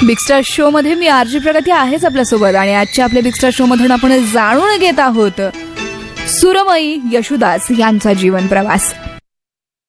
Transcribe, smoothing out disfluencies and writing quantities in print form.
Big star show मध्ये मी RG प्रगती आहेच आपल्यासोबत आणि आजच्या आपल्या बिग स्टार शो मधून आपण जाणून घेत आहोत सुरमयी यशुदास यांचा जीवन प्रवास.